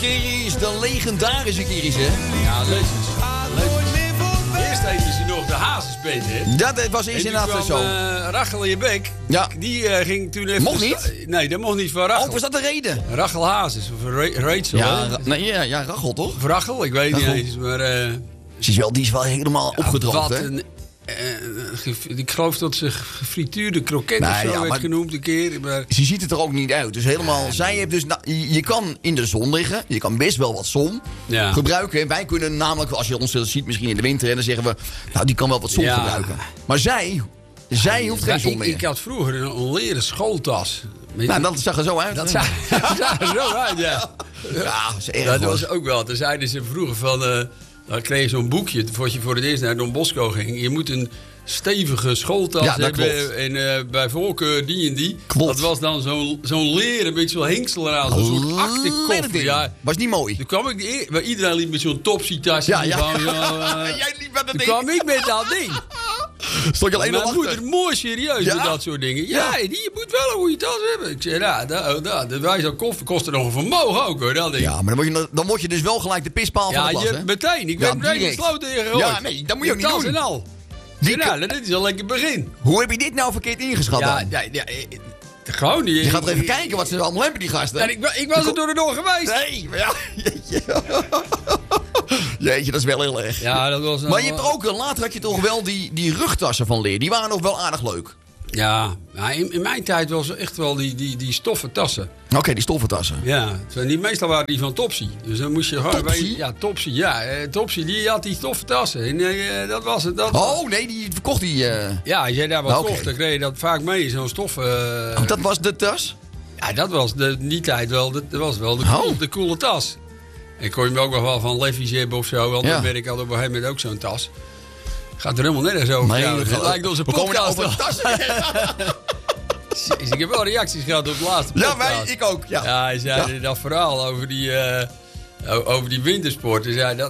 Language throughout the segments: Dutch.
Kiris, de legendarische Kiris, hè? Ja, Legends. Eerst heette ze nog de Hazesband, hè? Dat was eerst inderdaad zo. Rachel Jebek, Ja. die ging toen even... Mocht niet? Nee, dat mocht niet van Rachel. Oh, was dat de reden? Rachel Hazes, of Rachel, Ja, hè? ja, Rachel, toch? Of Rachel, ik weet Rachel. niet eens, maar... Die is wel helemaal opgedroogd, wat hè? ik geloof dat ze gefrituurde kroket Nee, of zo ja, werd maar- genoemd een keer. Maar... Ze ziet het er ook niet uit. Dus helemaal, zij heeft dus, je kan in de zon liggen. Je kan best wel wat zon gebruiken. Wij kunnen namelijk, als je ons ziet misschien in de winter, en dan zeggen we, nou die kan wel wat zon gebruiken. Maar zij hoeft geen zon meer. Ik had vroeger een leren schooltas. Nou, dat zag er zo uit. Dat zag er zo uit, ja. Ja, dat is erg. Dat hoor. was ook wel. Toen zeiden ze vroeger van... dan kreeg je zo'n boekje voordat je voor het eerst naar Don Bosco ging. Je moet een stevige schooltas Ja, dat hebben. klopt. En bij voorkeur die en die. Klopt. Dat was dan zo'n leren, beetje zo'n hengsel eraan. Zo'n soort aktekoffer. Ja. Was niet mooi. Toen kwam ik... Waar iedereen liep met zo'n Topsy-tasje. Ja. Jij liep met dat Toen kwam ik met dat ding. Stond je alleen nog Mijn moeder mooi serieus Ja? met dat soort dingen. Ja, je moet wel een goede tas hebben. Ik zei, wij zo'n koffer kostte nog een vermogen ook, hoor. Dat ding. Ja, maar dan word je dus wel gelijk de pispaal van Ja, de klas, hè? meteen. Ik Ja, ben meteen direct. gesloten ingegooid. Ja, nee, dat moet je ook niet Tas doen. en al. Dit is al lekker begin. Hoe heb je dit nou verkeerd ingeschat dan? Gewoon niet. Je gaat er even kijken wat ze allemaal hebben, die gasten. En ik was er door en door geweest. Nee, maar ja. Jeetje, dat is wel heel erg. Ja, dat was... Maar je hebt ook, later had je toch wel die rugtassen van leer. Die waren nog wel aardig leuk. Ja, in mijn tijd was het echt wel die stoffen tassen. Oké, die stoffentassen. Ja, meestal waren die van Topsy. Dus dan moest je gewoon... Topsy? Ja, Topsy, ja. Topsy, die had die stoffen tassen. En dat was het. Oh, nee, die verkocht die... Ja, als jij daar wat Oké. kocht, dan kreeg je dat vaak mee, zo'n stof. dat was de tas? Ja, dat was die tijd wel, dat was wel de coole tas. En kon je hem ook nog wel van Levi's hebben of zo. Want dat merk had op een gegeven moment ook zo'n tas. Gaat er helemaal nergens over. Nee, Het lijkt onze podcast over tassen. Jezus, ik heb wel reacties gehad op de laatste Ja, podcast. ik ook. Ja, Ja, hij zei dat verhaal over die wintersport. Dus ja,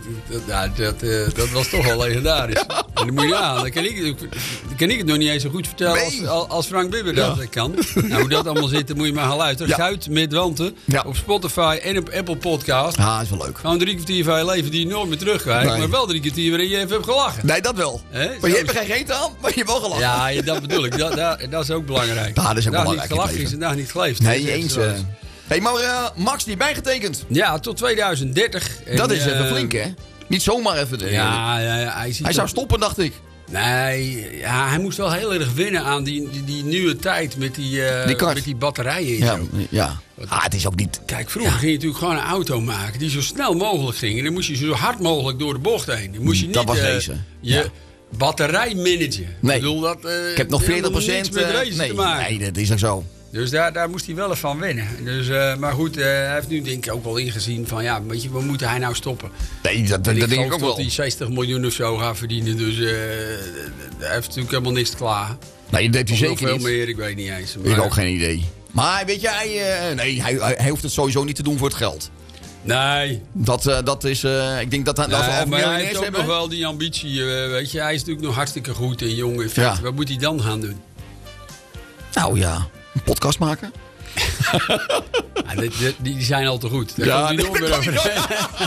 dat was toch wel legendarisch. En dan moet je aan. Dan kan ik het nog niet eens zo goed vertellen als Frank Bibber dat kan. Nou, hoe dat allemaal zit, dan moet je maar gaan luisteren. Ja. Guit met Wanten op Spotify en op Apple Podcast. Ah, dat is wel leuk. Gewoon 3 kwartier van je leven die je nooit meer terugkrijgt. Nee. Maar wel 3 kwartier waarin je even hebt gelachen. Nee, dat wel. Hè? Maar je hebt er geen reet aan, maar je hebt wel gelachen. Ja, dat bedoel ik. Dat is ook belangrijk. Ja, dat is ook Dag belangrijk niet in het gelachen is leven. een dag niet geleefd. Nee, Dat is eens. echt zo. Hey, maar Max, die bijgetekend. Ja, tot 2030. Dat En, is even flink, hè? Niet zomaar even. Ja, Hij zou stoppen, dacht ik. Nee, ja, hij moest wel heel erg wennen aan die nieuwe tijd met die batterijen en Ja, zo. ja. Het is ook niet... Kijk, vroeger ging je natuurlijk gewoon een auto maken die zo snel mogelijk ging. En dan moest je zo hard mogelijk door de bocht heen. Dan moest je niet Dat was deze. je batterij managen. Nee. Ik bedoel, Ik heb nog 40%. niks met racen te maken. Nee, dat is ook zo. Dus daar moest hij wel eens van wennen. Dus, maar goed, hij heeft nu denk ik ook wel ingezien van... ja, weet je, waar moet hij nou stoppen? Nee, dat En denk ik ook dat wel. hij 60 miljoen of zo gaat verdienen. Dus hij heeft natuurlijk helemaal niks te klagen. Nee, dat heeft hij Of nog zeker veel niet. meer, ik weet niet eens. Ik heb ook geen idee. Maar weet je, hij hoeft het sowieso niet te doen voor het geld. Nee. Dat is, ik denk dat als we Nee, al maar hij heeft miljonairs ook hebben... nog wel die ambitie, weet je. Hij is natuurlijk nog hartstikke goed en jong en fit. Ja. Wat moet hij dan gaan doen? Nou ja, een podcast maken. Ja, die zijn al te goed. Daar Ja, komt hij nooit meer over.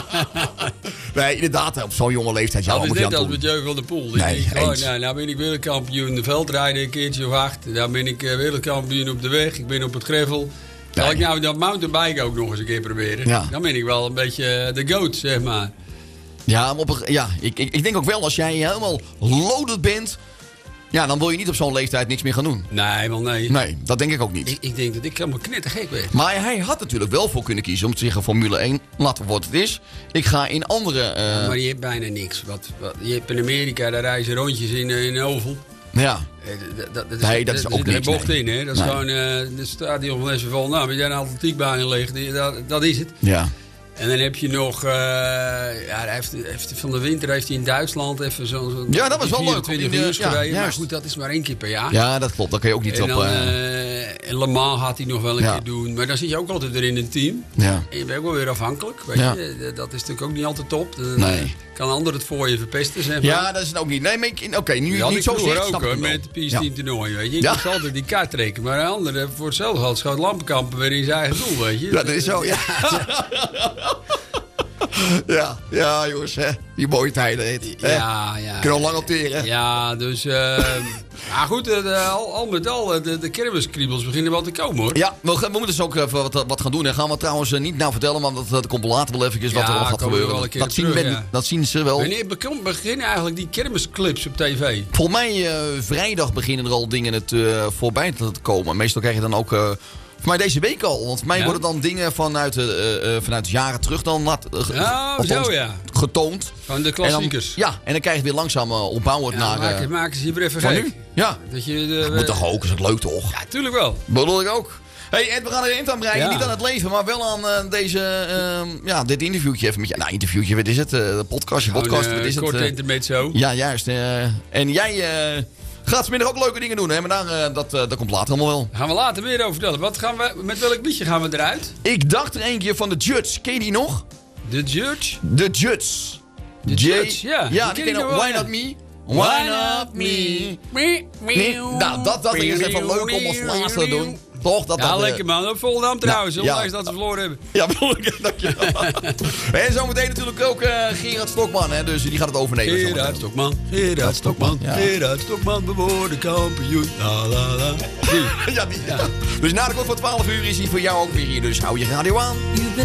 Nee, inderdaad, op zo'n jonge leeftijd. Ja, Dat is moet je net aan als doen. met Jeu van der Poel. Die Nee, denkt gewoon, eens. nou ben ik wereldkampioen de veldrijden een keertje of 8. Dan ben ik wereldkampioen op de weg. Ik ben op het gravel. Zal ik nou dat mountainbiken ook nog eens een keer proberen? Ja. Dan ben ik wel een beetje de goat, zeg maar. Ja, maar ik denk ook wel, als jij helemaal loaded bent... Ja, dan wil je niet op zo'n leeftijd niks meer gaan doen. Nee, wel nee. Nee, dat denk ik ook niet. Ik denk dat ik helemaal knettergek ben. Maar hij had natuurlijk wel voor kunnen kiezen om te zeggen... Formule 1, laten we wat het is. Ik ga in andere... Maar je hebt bijna niks. Je hebt in Amerika, daar reizen rondjes in oval. Ja. Nee, dat is ook er niks, bocht nee. in, hè? Dat is Nee. gewoon het stadion van SV Volendam. Als jij een atletiekbaan in ligt, dat is het. Ja. En dan heb je nog... hij heeft van de winter heeft hij in Duitsland even zo'n... Ja, dat was wel leuk. 24 uur gereden. Maar juist. goed, dat is maar 1 keer per jaar. Ja, dat klopt. Daar kun je ook niet En op... dan, Le Mans gaat hij nog wel een keer doen. Maar dan zit je ook altijd weer in een team. Ja. En je bent ook wel weer afhankelijk. Weet je? Dat is natuurlijk ook niet altijd top. Dan kan een ander het voor je verpesten, zeg maar. Ja, dat is ook niet. Nee, oké, nu niet zo slecht. Ook met het Peace-team toernooi, weet je. Je moet altijd die kaart trekken. Maar een ander, voor hetzelfde geld, schoot Lampenkampen weer in zijn eigen doel, weet je. Ja, dat is zo, ja. Ja, jongens, hè. Die mooie tijden. Ja. Kunnen we lang opteren. Ja, dus... maar goed, al met al, de kermiskriebels beginnen wel te komen, hoor. Ja, we moeten dus ook even wat gaan doen. En gaan we trouwens niet nou vertellen, maar dat komt later wel even wat er nog gaat gebeuren. Dat zien ze wel. Wanneer beginnen eigenlijk die kermisclips op tv? Volgens mij vrijdag beginnen er al dingen voorbij te komen. Meestal krijg je dan ook... voor mij deze week al. Want voor mij worden dan dingen vanuit jaren terug dan getoond. Van de klassiekers. En dan krijg je weer langzaam opbouwend naar... Maken ze hier weer even gek. Nu? Ja. Dat moet toch ook? Is het leuk toch? Ja, tuurlijk wel. Bedoel ik ook. Hey Ed, we gaan er eind aan breien. Niet aan het leven, maar wel aan dit interviewtje even met je. Nou, interviewtje, wat is het? Podcastje, wat is het? Kort intermezzo. Ja, juist. En jij... gaat vanmiddag ook leuke dingen doen, hè? Maar dat komt later allemaal wel. Daar gaan we later meer over vertellen. Met welk liedje gaan we eruit? Ik dacht er een keer van de Judge. Ken je die nog? De Judge? De Judge. De Judge, ja. Ja, die ken je nog. Why Not Me? Why Not Me? Nou, dat is even leuk om als laatste te doen. Toch? Lekker man. Op Volendam trouwens. Ondanks dat we verloren hebben. Ja, dankjewel. En zometeen natuurlijk ook Gerard Stokman. Hè, dus die gaat het overnemen. Gerard Stokman. We worden kampioen. La, la, la. Ja. Dus na de klok van 12 uur is hij voor jou ook weer hier. Dus hou je radio aan.